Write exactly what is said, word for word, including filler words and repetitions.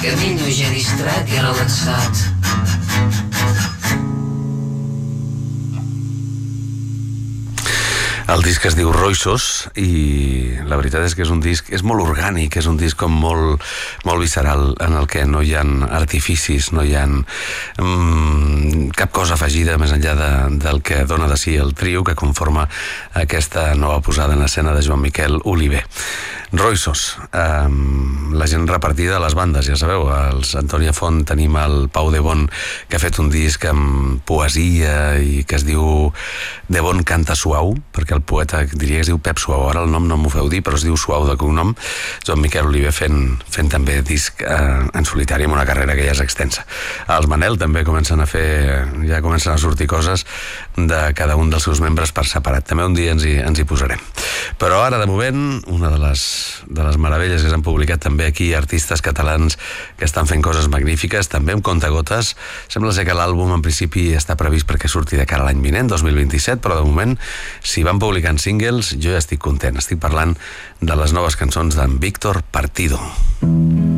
Camino ja distret i relaxat. El disc es diu Roïssos i la veritat és que és un disc, és molt orgànic, és un disc com molt, molt visceral, en el que no hi ha artificis, no hi ha mm, cap cosa afegida més enllà de, del que dona de si el trio que conforma aquesta nova posada en escena de Joan Miquel Oliver. Roïssos, eh, la gent repartida a les bandes, ja sabeu, els Antònia Font, tenim el Pau De Bon, que ha fet un disc amb poesia i que es diu De Bon canta suau, perquè el poeta diria que es diu Pep Suau, ara el nom no m'ho feu dir, però es diu Suau de cognom. Joan Miquel Oliver fent, fent també disc eh, en solitari, amb una carrera que ja és extensa. Els Manel també comencen a fer, ja comencen a sortir coses de cada un dels seus membres per separat. També un dia ens hi, ens hi posarem. Però ara, de moment, una de les de les meravelles que s'han publicat també aquí, artistes catalans que estan fent coses magnífiques, també amb contagotes. Sembla ser que l'àlbum en principi està previst perquè surti de cara a l'any vinent, dos mil vint-i-set, però de moment, si van publicant singles, jo ja estic content. Estic parlant de les noves cançons d'en Víctor Partido.